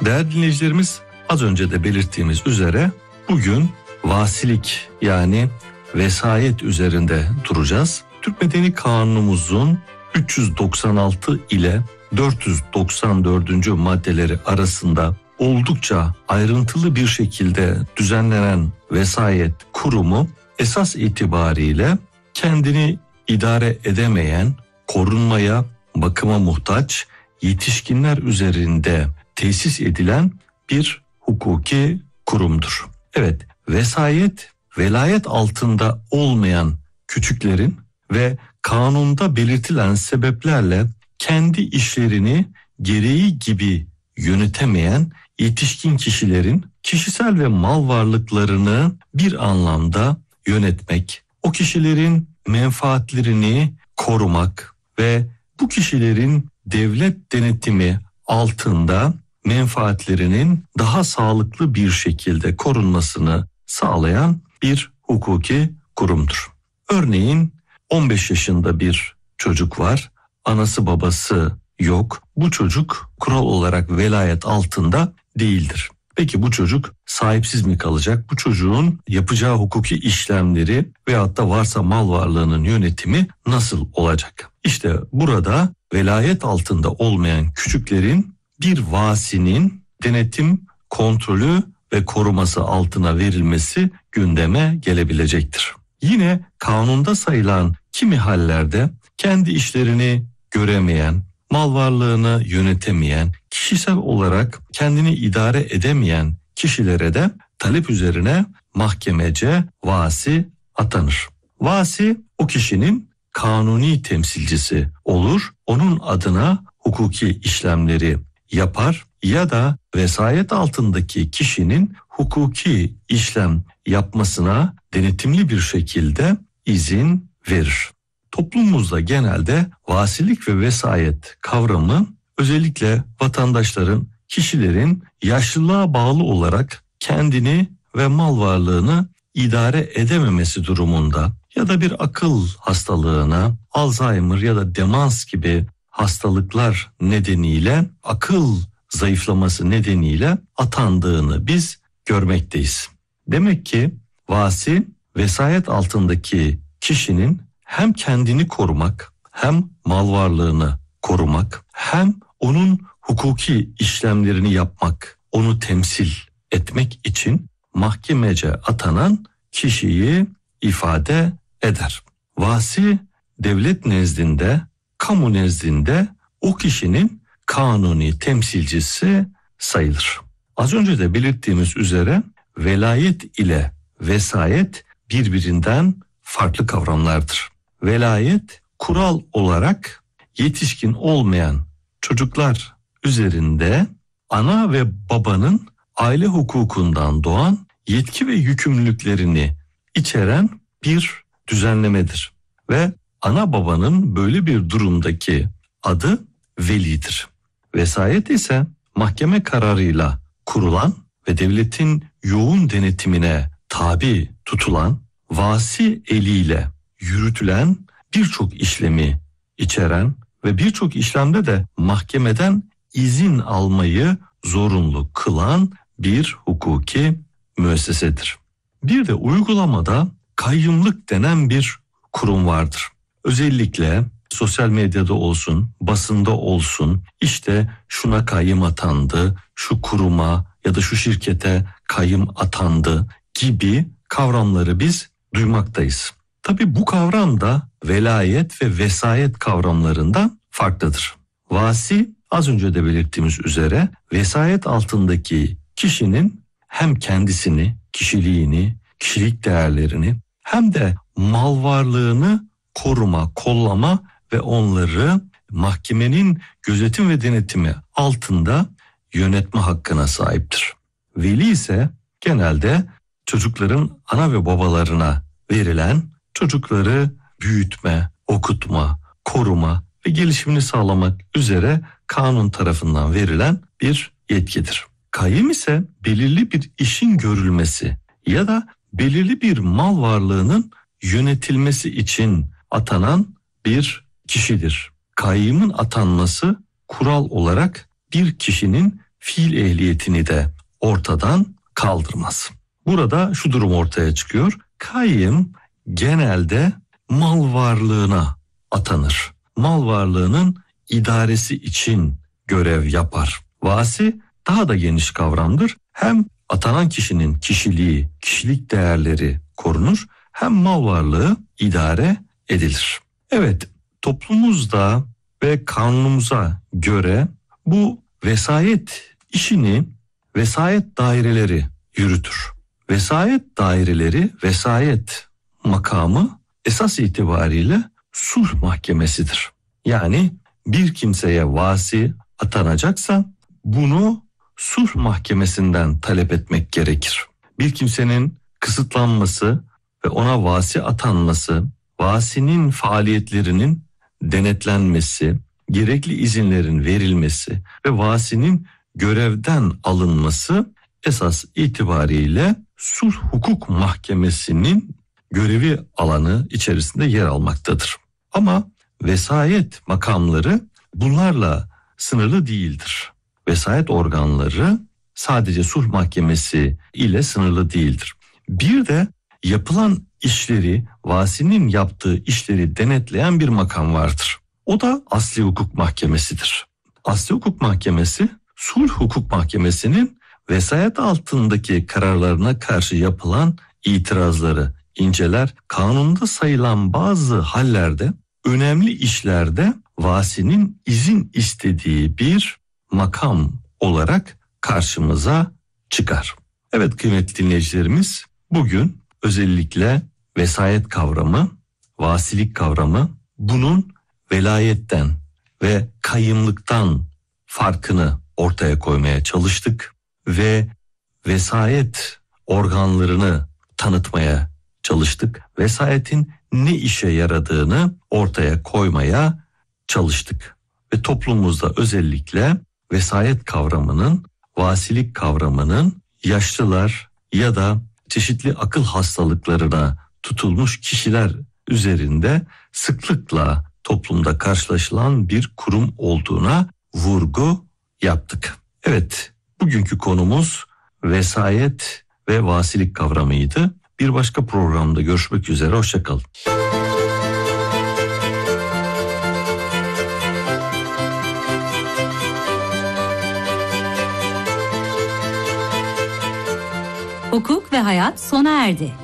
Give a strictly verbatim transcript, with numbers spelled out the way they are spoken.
Değerli dinleyicilerimiz, az önce de belirttiğimiz üzere bugün vasilik yani vesayet üzerinde duracağız. Türk Medeni Kanunumuzun üç yüz doksan altı ile dört yüz doksan dördüncü maddeleri arasında oldukça ayrıntılı bir şekilde düzenlenen vesayet kurumu esas itibariyle kendini idare edemeyen, korunmaya, bakıma muhtaç yetişkinler üzerinde tesis edilen bir hukuki kurumdur. Evet, vesayet, velayet altında olmayan küçüklerin ve kanunda belirtilen sebeplerle kendi işlerini gereği gibi yönetemeyen yetişkin kişilerin kişisel ve mal varlıklarını bir anlamda yönetmek, o kişilerin menfaatlerini korumak ve bu kişilerin devlet denetimi altında menfaatlerinin daha sağlıklı bir şekilde korunmasını sağlayan bir hukuki kurumdur. Örneğin on beş yaşında bir çocuk var, anası babası yok. Bu çocuk kural olarak velayet altında değildir. Peki bu çocuk sahipsiz mi kalacak? Bu çocuğun yapacağı hukuki işlemleri veyahut da varsa mal varlığının yönetimi nasıl olacak? İşte burada velayet altında olmayan küçüklerin bir vasinin denetim, kontrolü ve koruması altına verilmesi gündeme gelebilecektir. Yine kanunda sayılan kimi hallerde kendi işlerini göremeyen, mal varlığını yönetemeyen, kişisel olarak kendini idare edemeyen kişilere de talep üzerine mahkemece vasi atanır. Vasi o kişinin kanuni temsilcisi olur, onun adına hukuki işlemleri yapar ya da vesayet altındaki kişinin hukuki işlem yapmasına denetimli bir şekilde izin verir. Toplumumuzda genelde vasilik ve vesayet kavramı özellikle vatandaşların, kişilerin yaşlılığa bağlı olarak kendini ve mal varlığını idare edememesi durumunda ya da bir akıl hastalığına, Alzheimer ya da demans gibi hastalıklar nedeniyle, akıl zayıflaması nedeniyle atandığını biz görmekteyiz. Demek ki vasi vesayet altındaki kişinin hem kendini korumak, hem mal varlığını korumak, hem onun hukuki işlemlerini yapmak, onu temsil etmek için mahkemece atanan kişiyi ifade eder. Vasi devlet nezdinde, kamu nezdinde o kişinin kanuni temsilcisi sayılır. Az önce de belirttiğimiz üzere velayet ile vesayet birbirinden farklı kavramlardır. Velayet kural olarak yetişkin olmayan çocuklar üzerinde ana ve babanın aile hukukundan doğan yetki ve yükümlülüklerini içeren bir düzenlemedir. Ve ana babanın böyle bir durumdaki adı velidir. Vesayet ise mahkeme kararıyla kurulan ve devletin yoğun denetimine tabi tutulan, vasi eliyle yürütülen birçok işlemi içeren ve birçok işlemde de mahkemeden izin almayı zorunlu kılan bir hukuki müessesedir. Bir de uygulamada kayyımlık denen bir kurum vardır. Özellikle sosyal medyada olsun, basında olsun, işte şuna kayyım atandı, şu kuruma ya da şu şirkete kayyım atandı gibi kavramları biz duymaktayız. Tabii bu kavram da velayet ve vesayet kavramlarından farklıdır. Vasi az önce de belirttiğimiz üzere vesayet altındaki kişinin hem kendisini, kişiliğini, kişilik değerlerini hem de mal varlığını koruma, kollama ve onları mahkemenin gözetim ve denetimi altında yönetme hakkına sahiptir. Veli ise genelde çocukların ana ve babalarına verilen çocukları büyütme, okutma, koruma ve gelişimini sağlamak üzere kanun tarafından verilen bir yetkidir. Kayyım ise belirli bir işin görülmesi ya da belirli bir mal varlığının yönetilmesi için atanan bir kişidir. Kayyımın atanması kural olarak bir kişinin fiil ehliyetini de ortadan kaldırmaz. Burada şu durum ortaya çıkıyor. Kayyım genelde mal varlığına atanır. Mal varlığının idaresi için görev yapar. Vasi daha da geniş kavramdır. Hem atanan kişinin kişiliği, kişilik değerleri korunur, hem mal varlığı idare edilir. Evet, toplumumuzda ve kanunumuza göre bu vesayet işini vesayet daireleri yürütür. Vesayet daireleri, vesayet makamı esas itibariyle sulh mahkemesidir. Yani bir kimseye vasi atanacaksa bunu sulh mahkemesinden talep etmek gerekir. Bir kimsenin kısıtlanması ve ona vasi atanması, vasinin faaliyetlerinin denetlenmesi, gerekli izinlerin verilmesi ve vasinin görevden alınması esas itibariyle sulh hukuk mahkemesinin görevi alanı içerisinde yer almaktadır. Ama vesayet makamları bunlarla sınırlı değildir. Vesayet organları sadece sulh mahkemesi ile sınırlı değildir. Bir de yapılan işleri, vasinin yaptığı işleri denetleyen bir makam vardır. O da asli hukuk mahkemesidir. Asli hukuk mahkemesi, sulh hukuk mahkemesinin vesayet altındaki kararlarına karşı yapılan itirazları inceler. Kanunda sayılan bazı hallerde, önemli işlerde vasinin izin istediği bir makam olarak karşımıza çıkar. Evet kıymetli dinleyicilerimiz, bugün özellikle vesayet kavramı, vasilik kavramı, bunun velayetten ve kayyımlıktan farkını ortaya koymaya çalıştık ve vesayet organlarını tanıtmaya çalıştık. Vesayetin ne işe yaradığını ortaya koymaya çalıştık. Ve toplumumuzda özellikle vesayet kavramının, vasilik kavramının yaşlılar ya da çeşitli akıl hastalıklarına tutulmuş kişiler üzerinde sıklıkla toplumda karşılaşılan bir kurum olduğuna vurgu yaptık. Evet, bugünkü konumuz vesayet ve vasilik kavramıydı. Bir başka programda görüşmek üzere, hoşça kalın. Hukuk ve hayat sona erdi.